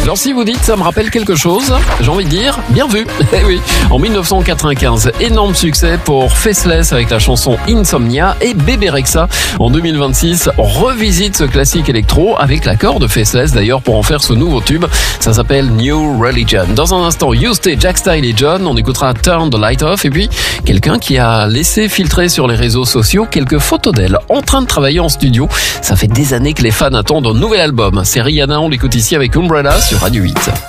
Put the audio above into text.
Alors si vous dites ça me rappelle quelque chose, j'ai envie de dire bien vu. Eh oui, en 1995, énorme succès pour Faceless avec la chanson Insomnia, et Bebe Rexha en 2026 revisite ce classique électro avec l'accord de Faceless d'ailleurs pour en faire ce nouveau tube. Ça s'appelle New Religion. Dans un instant, You Stay, Jack Style et John, on écoutera Turn the Light Off, et puis quelqu'un qui a laissé filtrer sur les réseaux sociaux quelques photos d'elle en train de travailler en studio. Ça fait des années que les fans attendent un nouvel album. C'est Rihanna, on l'écoute ici avec Umbrella sur Radio 8.